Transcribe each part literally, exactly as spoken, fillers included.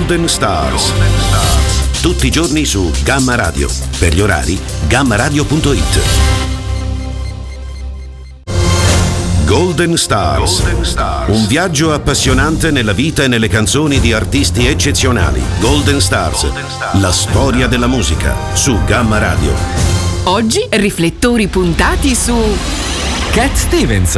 Golden Stars. Tutti i giorni su Gamma Radio. Per gli orari, gamma radio punto it. Golden Stars. Golden Stars. Un viaggio appassionante nella vita e nelle canzoni di artisti eccezionali. Golden Stars. Golden Stars. La storia della musica su Gamma Radio. Oggi riflettori puntati su Cat Stevens.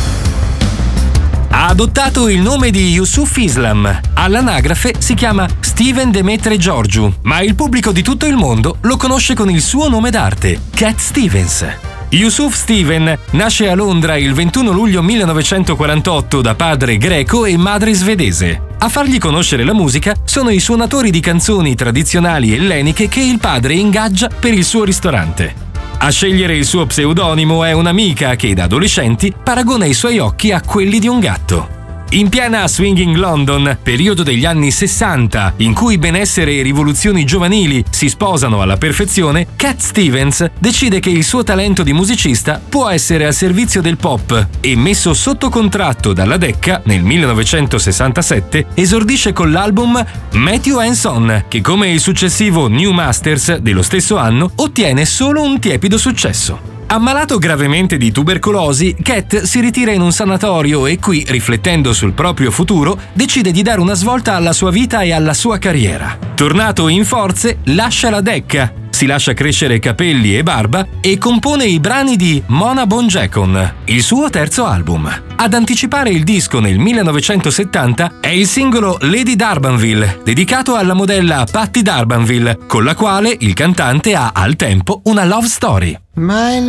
Ha adottato il nome di Yusuf Islam. All'anagrafe si chiama Steven Demetre Georgiou, ma il pubblico di tutto il mondo lo conosce con il suo nome d'arte, Cat Stevens. Yusuf Steven nasce a Londra il ventuno luglio millenovecentoquarantotto da padre greco e madre svedese. A fargli conoscere la musica sono i suonatori di canzoni tradizionali elleniche che il padre ingaggia per il suo ristorante. A scegliere il suo pseudonimo è un'amica che da adolescenti paragona i suoi occhi a quelli di un gatto. In piena swinging London, periodo degli anni sessanta, in cui benessere e rivoluzioni giovanili si sposano alla perfezione, Cat Stevens decide che il suo talento di musicista può essere al servizio del pop e, messo sotto contratto dalla Decca nel millenovecentosessantasette, esordisce con l'album Matthew and Son, che come il successivo New Masters dello stesso anno ottiene solo un tiepido successo. Ammalato gravemente di tubercolosi, Cat si ritira in un sanatorio e qui, riflettendo sul proprio futuro, decide di dare una svolta alla sua vita e alla sua carriera. Tornato in forze, lascia la Decca, si lascia crescere capelli e barba e compone i brani di Mona Bonjacon, il suo terzo album. Ad anticipare il disco nel millenovecentosettanta è il singolo Lady D'Urbanville, dedicato alla modella Patti D'Urbanville, con la quale il cantante ha al tempo una love story. My